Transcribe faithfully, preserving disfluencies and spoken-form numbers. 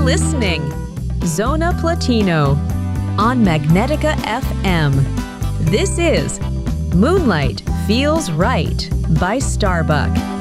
listening. Zona Platino on Magnetica F M. This is Moonlight Feels Right by Starbuck.